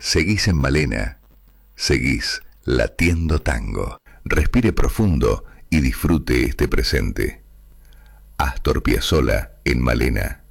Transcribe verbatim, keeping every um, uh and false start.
Seguís en Malena. Seguís latiendo tango. Respire profundo y disfrute este presente. Astor Piazzolla en Malena.